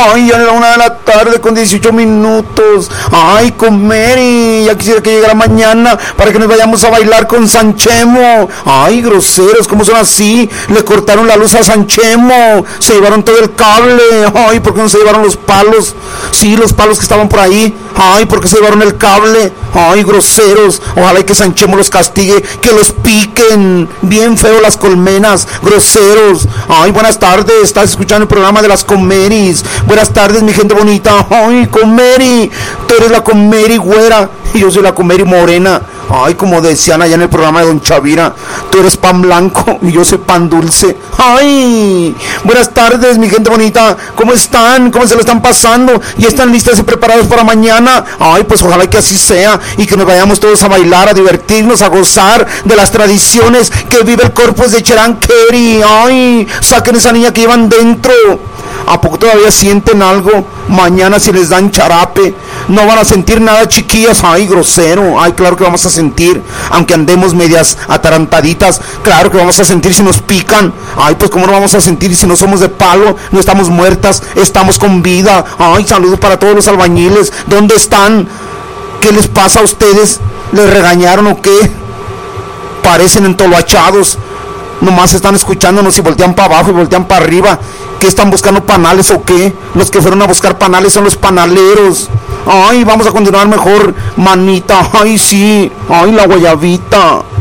Ay, ya era 1 de la tarde con 18 minutos. Ay, Comeri, ya quisiera que llegara mañana para que nos vayamos a bailar con Sanchemo. Ay, groseros, ¿cómo son así? Le cortaron la luz a Sanchemo, se llevaron todo el cable. Ay, ¿por qué no se llevaron los palos? Sí, los palos que estaban por ahí. Ay, ¿por qué se llevaron el cable? Ay, groseros, ojalá y que Sanchemo los castigue, que los piquen bien feo las colmenas, groseros. Ay, buenas tardes, estás escuchando el programa de las Comeris. Buenas tardes, mi gente bonita. Ay, Comeri, tú eres la Comeri güera y yo soy la Comeri morena. Ay, como decían allá en el programa de Don Chavira, tú eres pan blanco y yo soy pan dulce. Ay, buenas tardes, mi gente bonita. ¿Cómo están? ¿Cómo se lo están pasando? ¿Y están listas y preparados para mañana? Ay, pues ojalá que así sea y que nos vayamos todos a bailar, a divertirnos, a gozar de las tradiciones que vive el Corpus de Cheranqueri. Ay, saquen esa niña que llevan dentro. ¿A poco todavía sienten algo? Mañana si les dan charape, no van a sentir nada, chiquillas. Ay, grosero. Ay, claro que vamos a sentir, aunque andemos medias atarantaditas. Claro que vamos a sentir si nos pican. Ay, pues cómo no vamos a sentir si no somos de palo, no estamos muertas, estamos con vida. Ay, saludos para todos los albañiles. ¿Dónde están? ¿Qué les pasa a ustedes? ¿Les regañaron o qué? Parecen entoloachados. Nomás están escuchándonos y voltean para abajo y voltean para arriba. ¿Qué están buscando, panales o qué? Los que fueron a buscar panales son los panaleros. Ay, vamos a continuar mejor, manita. Ay, sí. Ay, la guayabita.